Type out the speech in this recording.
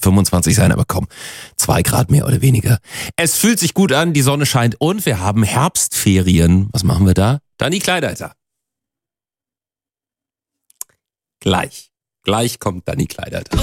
25 sein, aber komm, 2 Grad mehr oder weniger. Es fühlt sich gut an, die Sonne scheint und wir haben Herbstferien. Was machen wir da? Dani Kleideiter. Gleich kommt Dani Kleideiter.